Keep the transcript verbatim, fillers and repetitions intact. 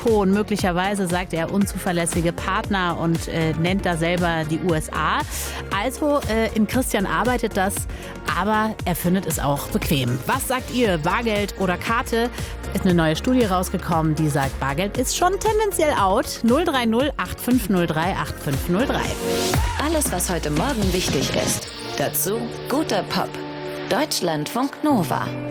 und möglicherweise sagt er unzuverlässige Partner und äh, nennt da selber die U S A. Also äh, in Christian arbeitet das, aber er findet es auch bequem. Was sagt ihr, Bargeld oder Karte? Ist eine neue Studie rausgekommen, die sagt, Bargeld ist schon tendenziell out. null drei null acht fünf null drei acht fünf null drei. Alles, was heute Morgen wichtig ist. Dazu guter Pop. Deutschlandfunk Nova.